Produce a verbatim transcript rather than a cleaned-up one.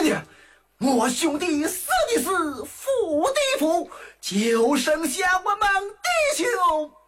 娘，我兄弟死的死，父的父，就剩下我们弟兄